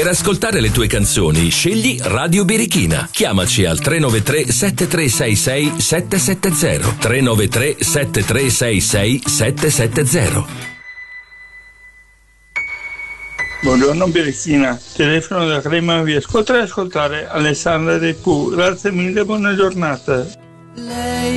Per ascoltare le tue canzoni, scegli Radio Birichina. Chiamaci al 393 7366 770. 393 7366 770. Buongiorno Birichina, telefono da Crema Via. Ascoltare Alessandra De Pù. Grazie mille, buona giornata.